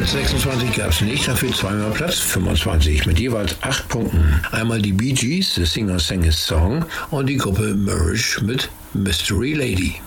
Platz 26 gab es nicht, dafür zweimal Platz 25 mit jeweils 8 Punkten. Einmal die Bee Gees, The Singer Sang His Song und die Gruppe Mirage mit Mystery Lady.